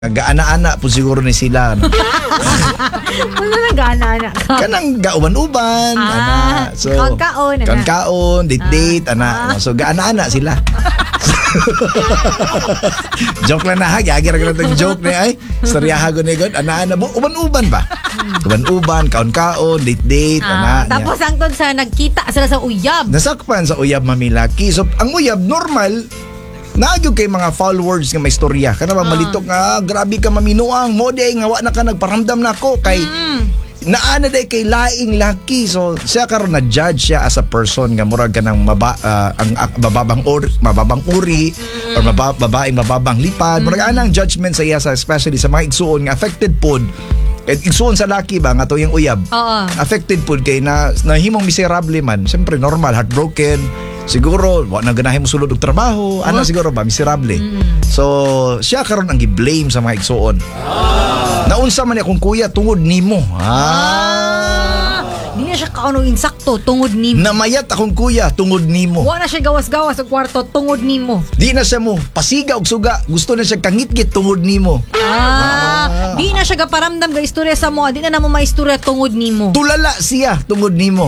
Gaana-ana po siguro ni sila. No? Ano na gaana-ana ka? Kanang gauban-uban. Ana. So, kaon-kaon. Kaon-kaon, date-date, ana. So, gaana-ana sila. Joke lang na ha. Gagir ka ng joke na ay. Storyaha ko na yun. Ana-ana mo. Uban-uban ba? Uban-uban, kaon-kaon, date-date, ana. Tapos ang ton sa nagkita sila sa uyab. Nasakpan sa uyab, mamilaki. So, ang uyab, normal, nagyog kay mga foul words nga may istorya. Kana ba malitok nga, grabe ka maminuang, mo day nga wa na ka nagparamdam na ko kay naana day kay laing laki. So siya karon na judge siya as a person nga murag kanang ang mababang uri or babaeng mababang lipad. Murag anang judgment sa iya sa especially sa mga igsuon nga affected pod. Igsuon sa laki ba nga to yung uyab. Affected pod kay na nahimong miserable man. Siyempre normal, heartbroken. Siguro, wa na ganahin mo sulod og trabaho. Ano siguro ba? Miserable. So, siya karon ang gi-blame sa mga igsuon. Naunsa man akong kuya tungod nimo. Di na siya kaano insakto tungod nimo. Namayat akong kuya tungod nimo. Wa na siya gawas-gawas sa kwarto tungod nimo. Di na siya mo pasiga og suga. Gusto na siya kangit-git tungod nimo. Di na siya gaparamdam ga istorya sa mo. Di na mo maistorya tungod nimo. Tulala siya tungod nimo.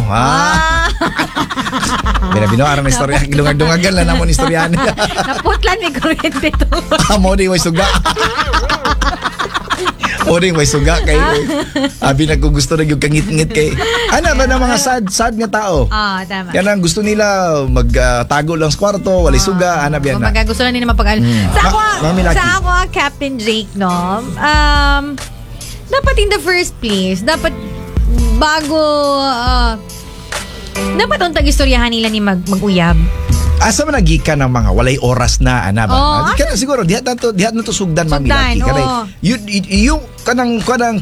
Binabino aram istorya. Dungag-dungagan lang namon istorya niya. Naputlan ni kuryente to. Mo di way suga. O rin, may suga kay abi na kung gusto na yung kangit-ngit kay ano ba na mga sad nga tao. Tama. Yan ang gusto nila magtago lang sa kwarto, walay suga, ano yan na. Gusto na nila mapag sa ako, Captain Jake, no? Dapat in the first place, dapat bago dapat untag istoryahan nila ni mag-uyab. Asa man nagikan ng mga walay oras na ana ba? Kana siguro dihat na to sugdan mamilaki kanay. You kanang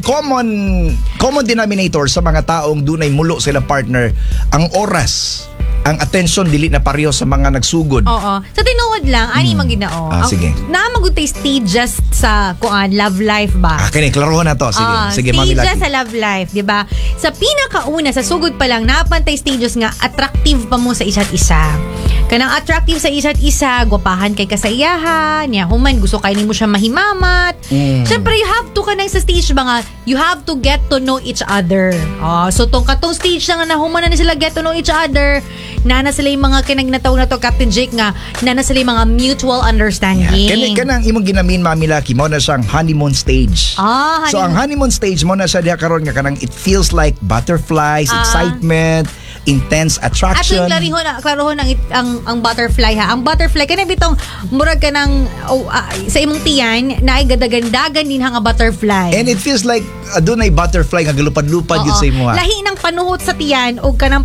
common denominator sa mga taong dunay mulo silang partner ang oras. Ang attention dili na pareho sa mga nagsugod. Oo. Sa tinuod lang, ani maginao. Sige. Naamagutay stages sa love life ba? Kani klarohan na to. Sige, mamilaki. Stages sa love life, di ba? Sa pinakauna, sa sugod pa lang, napantay stages nga attractive pa mo sa isa't isa. Kanang attractive sa isa't isa, gwapahan kay kasayahan, niya human, gusto kay nimo siya mahimamat. Siyempre, you have to kanang sa stage ba nga, you have to get to know each other. So, katong stage na nga nahuman na sila get to know each other, nana sila yung mga kinagnatawag na to, Captain Jake, nga nana sila yung mga mutual understanding. Kanang imong ginamin, mamilaki, mo na siyang honeymoon stage. So, ang honeymoon stage, mo na siya diha karon nga kanang it feels like butterflies, excitement, intense attraction. At yung klarohon ang butterfly ha. Ang butterfly kana bitong murag ka ng sa imong tiyan na ay gadagandagan din nga butterfly. And it feels like adunay butterfly nga galupad-lupad gyud sa imo ha. Lahi ng panuhot sa tiyan og kanang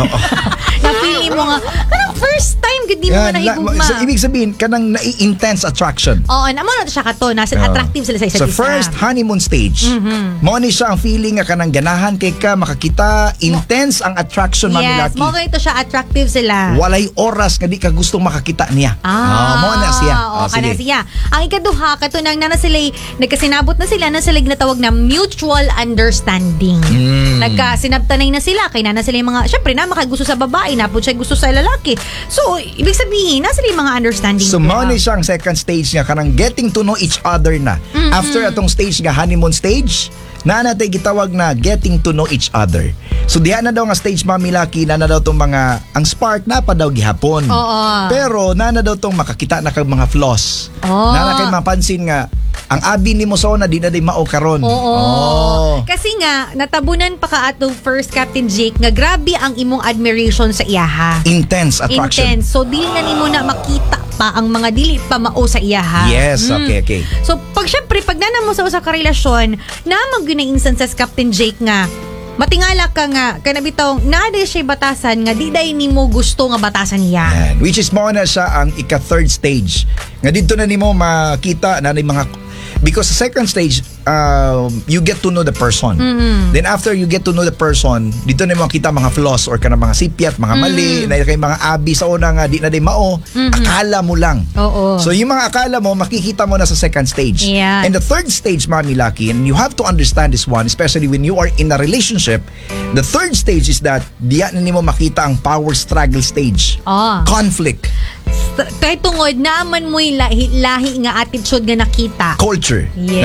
na feeling mo nga kanang first time gud di mo nahigugma. So ibig sabihin kanang intense attraction. Namo na siya kato nasa attractive sila sa isa't isa. So first honeymoon stage. Mo ni siya ang feeling nga kanang ganahan kay ka makakita, intense ang attraction mamilaki. Yes, mo ito siya attractive sila. Walay oras nga di ka gustong makakita niya. Mo na siya. Kana siya. Ang ikaduha katunang na sila nagkasinabot na sila na sila ginatawag na mutual understanding. Nagkasinabtanay na sila kay na sila mga syempre na makagusto sa babae na po siya gusto sa lalaki. So ibig sabihin na sila yung mga understanding. So mo ni siya ang second stage nga kanang getting to know each other na. After atong stage nga honeymoon stage, na natay gitawag na getting to know each other. So diha na daw nga stage mamilaki na daw tong mga ang spark na pa daw gihapon. Pero na daw tong makakita na kag mga flaws. Na kay mapansin nga ang abi nimo so na di na day mao karon. Kasi nga natabunan pa ka atong first Captain Jake nga grabe ang imong admiration sa iyaha. Intense attraction. So dili na nimo na makita pa ang mga dili pa mao sa iyaha. Yes, okay. So pag syempre pag nana mo sa usa ka relasyon, na na instances Captain Jake nga matingala ka nga kanabitaw naday siya batasan nga di day nimo gusto nga batasan niya. Which is mo na siya ang ika-third stage. Nga dito na nimo makita na mga because the second stage you get to know the person. Then after you get to know the person, dito na mo makita mga flaws or kanang mga sipyat, mga mali, na kay mga abi sa una nga di na day mao, akala mo lang. So yung mga akala mo makikita mo na sa second stage. And the third stage, mamilaki, and you have to understand this one, especially when you are in a relationship. The third stage is that diyan na nimo makita ang power struggle stage. Conflict. Kahit tungod, naaman mo'y lahi nga attitude nga nakita. Culture. Yes.